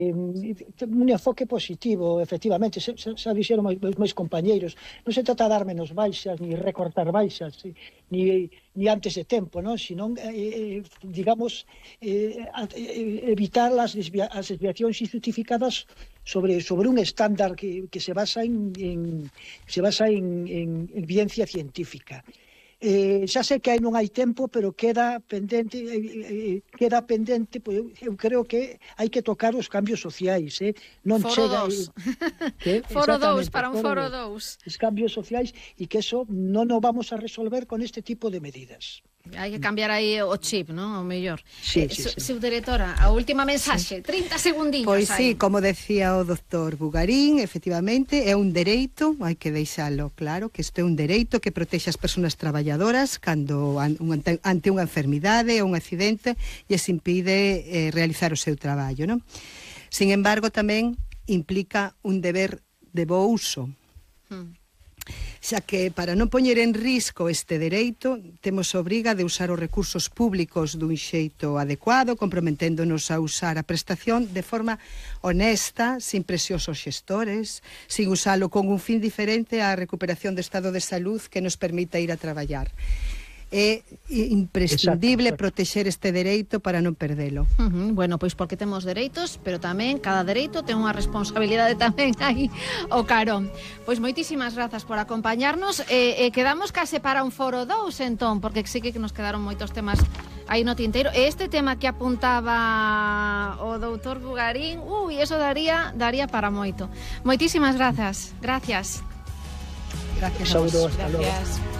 un enfoque positivo, efectivamente, xa dixeron meus compañeiros, non se trata de dar menos baixas, ni recortar baixas, ni antes de tempo, non? Senón, digamos, evitar as desviacións injustificadas sobre un estándar que se basa en evidencia científica. Xa sei que non hai tempo, pero queda pendente, eu creo que hai que tocar os cambios sociais, non chega... Foro 2, para un foro 2. Os cambios sociais, e que eso non o vamos a resolver con este tipo de medidas. Hai que cambiar aí o chip, non? O mellor. Sí. Subdirectora, a última mensaxe, 30 segundinhos. Pois sí, como decía o doctor Bugarín, efectivamente, é un dereito, hai que deixalo claro, que isto é un dereito que protexe as persoas traballadoras cando ante unha enfermidade ou un accidente e se impide realizar o seu traballo, non? Sin embargo, tamén implica un deber de bo uso. Xa que para non poñer en risco este dereito temos obriga de usar os recursos públicos dun xeito adecuado, comprometéndonos a usar a prestación de forma honesta, sin presións aos xestores, sin usalo con un fin diferente á recuperación do estado de salud que nos permita ir a traballar. É imprescindible protexer este dereito para non perdelo. Bueno, pois porque temos dereitos, pero tamén cada dereito ten unha responsabilidade tamén aí o carón. Pois moitísimas grazas por acompañarnos. Quedamos case para un foro 2, entón, porque sí que nos quedaron moitos temas aí no tinteiro. E este tema que apuntaba o doutor Bugarín, eso daría para moito. Moitísimas grazas. Gracias. Gracias a vos. Gracias.